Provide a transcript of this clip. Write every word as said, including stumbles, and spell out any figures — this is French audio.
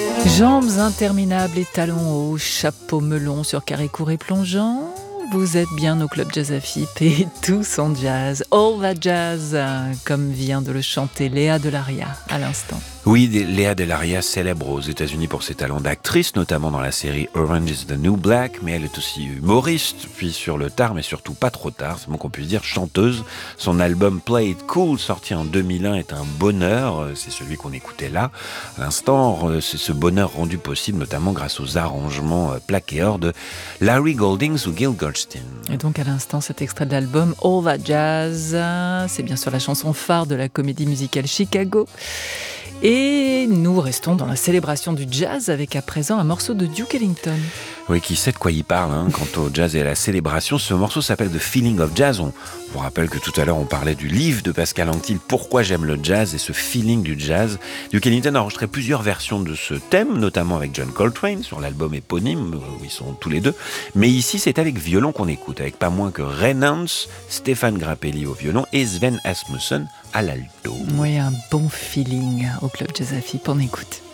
Jambes interminables et talons hauts, chapeau melon sur carré court et plongeant. Vous êtes bien au Club Jazz à F I P et tous en jazz. All that jazz, comme vient de le chanter Léa Delaria à l'instant. Oui, Léa Delaria, célèbre aux États-Unis pour ses talents d'actrice, notamment dans la série Orange is the New Black, mais elle est aussi humoriste, puis sur le tard, mais surtout pas trop tard, c'est bon qu'on puisse dire chanteuse. Son album Play It Cool, sorti en deux mille un, est un bonheur, c'est celui qu'on écoutait là. À l'instant, c'est ce bonheur rendu possible, notamment grâce aux arrangements plaqués or de Larry Goldings ou Gil Goldstein. Et donc à l'instant, cet extrait de l'album All That Jazz, c'est bien sûr la chanson phare de la comédie musicale Chicago. Et nous restons dans la célébration du jazz avec à présent un morceau de Duke Ellington. Oui, qui sait de quoi il parle hein, quant au jazz et à la célébration. Ce morceau s'appelle The Feeling of Jazz. On vous rappelle que tout à l'heure on parlait du livre de Pascal Anquetil, Pourquoi j'aime le jazz et ce feeling du jazz. Duke Ellington a enregistré plusieurs versions de ce thème, notamment avec John Coltrane sur l'album éponyme où ils sont tous les deux. Mais ici c'est avec violon qu'on écoute, avec pas moins que Ray Nance, Stéphane Grappelli au violon et Sven Asmussen à l'alto. Oui, un bon feeling au Club Jazz à F I P, on écoute.